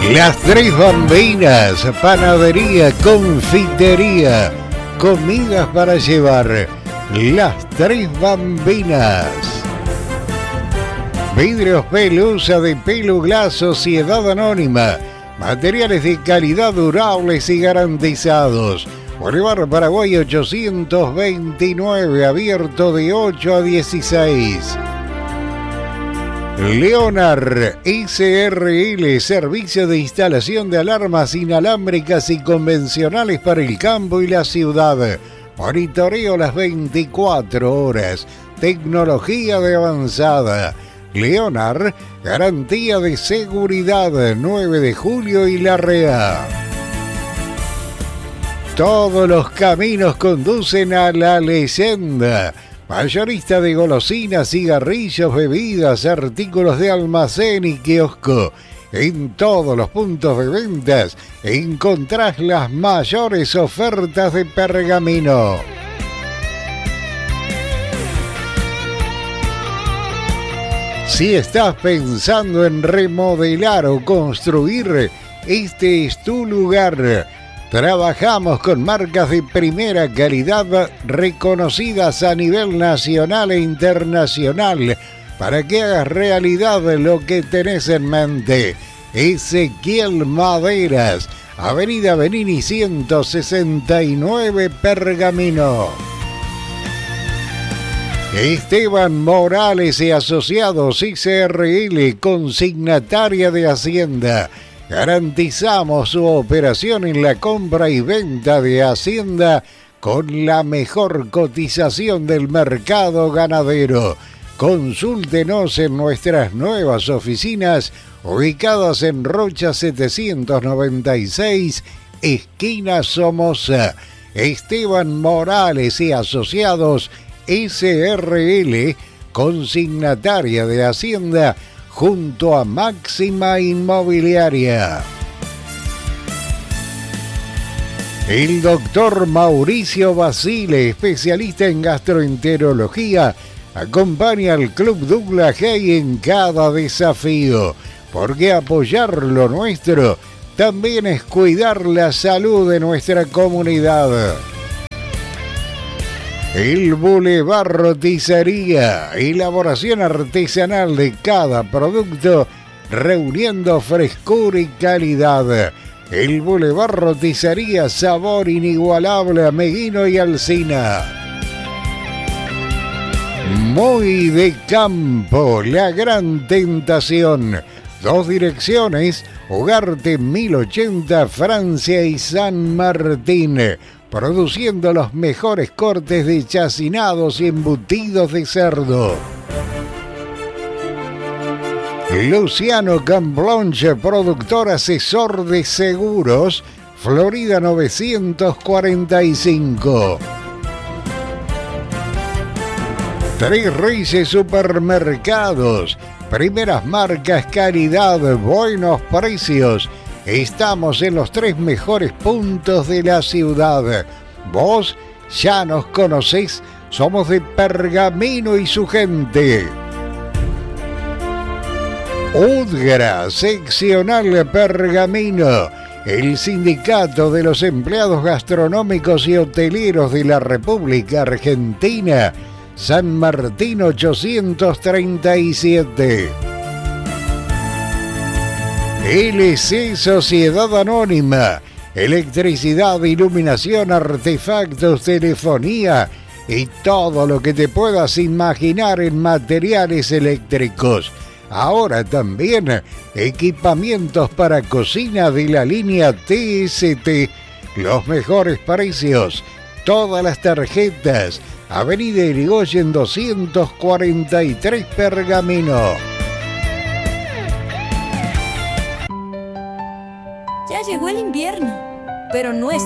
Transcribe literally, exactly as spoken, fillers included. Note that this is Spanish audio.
Las Tres Bambinas, panadería, confitería, comidas para llevar. Las Tres Bambinas. Vidrios Pelusa de Peluglass Sociedad Anónima. Materiales de calidad durables y garantizados. Bolívar Paraguay ochocientos veintinueve, abierto de ocho a dieciséis. Leonard S R L, servicio de instalación de alarmas inalámbricas y convencionales para el campo y la ciudad. Monitoreo las veinticuatro horas. Tecnología de avanzada. Leonard, garantía de seguridad. nueve de julio y Larrea. Todos los caminos conducen a la leyenda. Mayorista de golosinas, cigarrillos, bebidas, artículos de almacén y kiosco. En todos los puntos de ventas encontrás las mayores ofertas de Pergamino. Si estás pensando en remodelar o construir, este es tu lugar. Trabajamos con marcas de primera calidad reconocidas a nivel nacional e internacional para que hagas realidad lo que tenés en mente. Ezequiel Maderas, Avenida Benini ciento sesenta y nueve, Pergamino. Esteban Morales y Asociados S R L, consignataria de Hacienda. Garantizamos su operación en la compra y venta de Hacienda con la mejor cotización del mercado ganadero. Consúltenos en nuestras nuevas oficinas ubicadas en Rocha setecientos noventa y seis, esquina Somoza. Esteban Morales y Asociados S R L, consignataria de Hacienda, junto a Máxima Inmobiliaria. El doctor Mauricio Basile, especialista en gastroenterología, acompaña al Club Douglas Hay en cada desafío, porque apoyar lo nuestro también es cuidar la salud de nuestra comunidad. El Boulevard Roticería, elaboración artesanal de cada producto, reuniendo frescura y calidad. El Boulevard Roticería, sabor inigualable a Meguino y Alsina. Muy de campo, La Gran Tentación. Dos direcciones, Ugarte mil ochenta, Francia y San Martín. Produciendo los mejores cortes de chacinados y embutidos de cerdo. Luciano Camblonche, productor asesor de seguros, Florida novecientos cuarenta y cinco. Tres Reyes Supermercados, primeras marcas, calidad, buenos precios. Estamos en los tres mejores puntos de la ciudad. Vos ya nos conocés, somos de Pergamino y su gente. UDGRA, seccional Pergamino, el sindicato de los empleados gastronómicos y hoteleros de la República Argentina, San Martín ochocientos treinta y siete. L C Sociedad Anónima, electricidad, iluminación, artefactos, telefonía y todo lo que te puedas imaginar en materiales eléctricos. Ahora también equipamientos para cocina de la línea T S T. Los mejores precios, todas las tarjetas. Avenida Irigoyen doscientos cuarenta y tres, Pergamino. Ya llegó el invierno, pero no es